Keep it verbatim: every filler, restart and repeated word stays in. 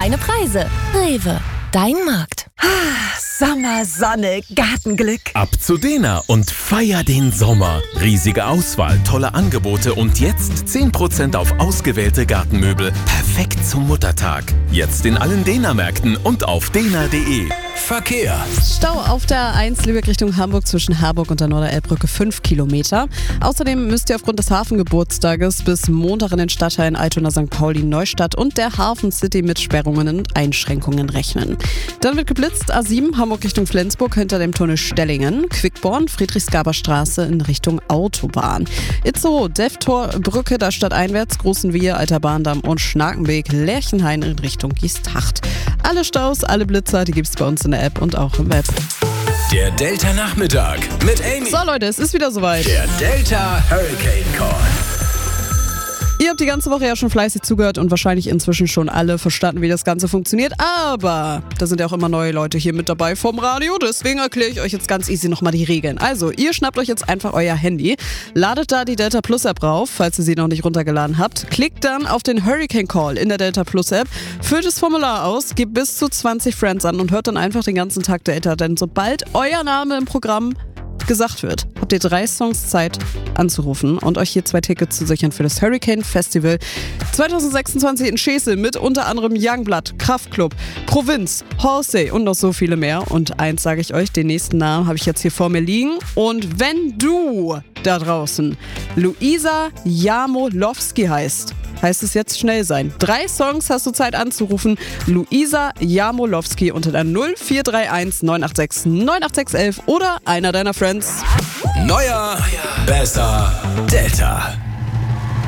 kleine Preise. Rewe, dein Markt. Sommer, Sonne, Gartenglück. Ab zu Dena und feier den Sommer. Riesige Auswahl, tolle Angebote und jetzt zehn Prozent auf ausgewählte Gartenmöbel. Perfekt zum Muttertag. Jetzt in allen Dena-Märkten und auf dena punkt de. Verkehr. Stau auf der A eins Lübeck Richtung Hamburg zwischen Harburg und der Norderelbbrücke fünf Kilometer. Außerdem müsst ihr aufgrund des Hafengeburtstages bis Montag in den Stadtteilen Altona, Sankt Pauli, Neustadt und der Hafen City mit Sperrungen und Einschränkungen rechnen. Dann wird geblitzt A sieben Hamburg Richtung Flensburg hinter dem Tunnel Stellingen, Quickborn, Friedrichsgaber-Straße in Richtung Autobahn. Itzehoe, Deftor-Brücke da stadteinwärts, Großenwiehe, Alter Bahndamm und Schnakenbeek, Lerchenhain in Richtung Giesthacht. Alle Staus, alle Blitzer, die gibt's bei uns in der App und auch im Web. Der Delta Nachmittag mit Amy. So Leute, es ist wieder soweit. Der Delta Hurricane Call. Ihr habt die ganze Woche ja schon fleißig zugehört und wahrscheinlich inzwischen schon alle verstanden, wie das Ganze funktioniert. Aber da sind ja auch immer neue Leute hier mit dabei vom Radio. Deswegen erkläre ich euch jetzt ganz easy nochmal die Regeln. Also, ihr schnappt euch jetzt einfach euer Handy, ladet da die Delta Plus App rauf, falls ihr sie noch nicht runtergeladen habt. Klickt dann auf den Hurricane Call in der Delta Plus App, füllt das Formular aus, gebt bis zu zwanzig Friends an und hört dann einfach den ganzen Tag Delta. Denn sobald euer Name im Programm gesagt wird, habt ihr drei Songs Zeit anzurufen und euch hier zwei Tickets zu sichern für das Hurricane Festival zwanzig sechsundzwanzig in Schesel mit unter anderem Youngblood, Kraftklub, Provinz, Halsey und noch so viele mehr. Und eins sage ich euch, den nächsten Namen habe ich jetzt hier vor mir liegen. Und wenn du da draußen Luisa Jamolowski heißt, heißt es jetzt schnell sein. Drei Songs hast du Zeit anzurufen. Luisa Jamolowski unter der null vier drei eins neun acht sechs neun acht sechs eins eins oder einer deiner Friends. Neuer, besser, Delta.